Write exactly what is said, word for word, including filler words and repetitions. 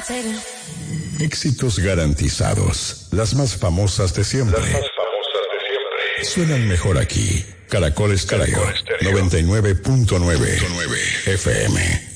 Éxitos garantizados. Las más famosas de siempre. Las más famosas de siempre. Suenan mejor aquí. Caracol Estéreo noventa y nueve punto nueve F M.